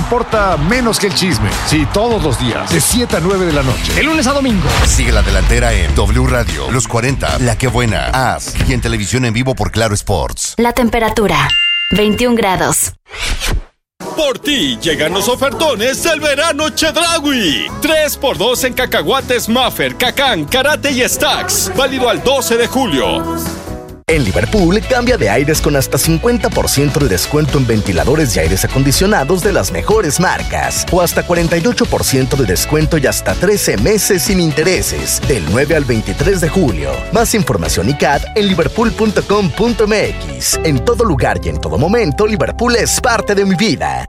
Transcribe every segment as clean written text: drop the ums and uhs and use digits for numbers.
importa menos que el chisme. Sí, todos los días, de 7 a 9 de la noche. De lunes a domingo. Sigue la delantera en W Radio, Los 40, La Que Buena, As y en televisión en vivo por Claro Sports. La temperatura, 21 grados. Por ti llegan los ofertones del verano Chedraui. 3x2 en cacahuates Maffer, Cacán, Karate y Stacks. Válido al 12 de julio. En Liverpool, cambia de aires con hasta 50% de descuento en ventiladores y aires acondicionados de las mejores marcas. O hasta 48% de descuento y hasta 13 meses sin intereses. Del 9 al 23 de julio. Más información y CAD en liverpool.com.mx. En todo lugar y en todo momento, Liverpool es parte de mi vida.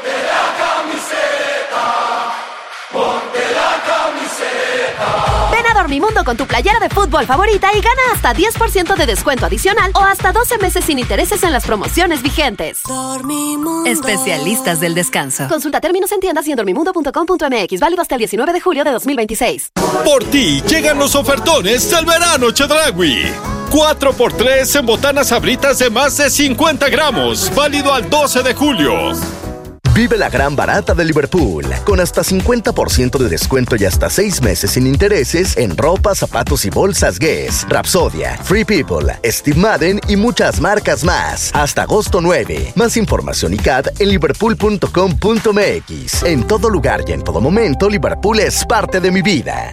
Dormimundo con tu playera de fútbol favorita y gana hasta 10% de descuento adicional o hasta 12 meses sin intereses en las promociones vigentes. Dormimundo. Especialistas del descanso. Consulta términos en tiendas y en dormimundo.com.mx. Válido hasta el 19 de julio de 2026. Por ti llegan los ofertones del verano Chedraui. 4x3 en botanas Sabritas de más de 50 gramos. Válido al 12 de julio. Vive la gran barata de Liverpool, con hasta 50% de descuento y hasta 6 meses sin intereses en ropa, zapatos y bolsas Guess, Rapsodia, Free People, Steve Madden y muchas marcas más. Hasta agosto 9. Más información y CAD en liverpool.com.mx. En todo lugar y en todo momento, Liverpool es parte de mi vida.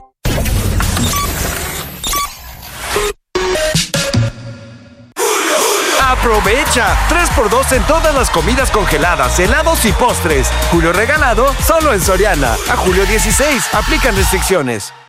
¡Aprovecha! 3x2 en todas las comidas congeladas, helados y postres. Julio regalado solo en Soriana. A julio 16. Aplican restricciones.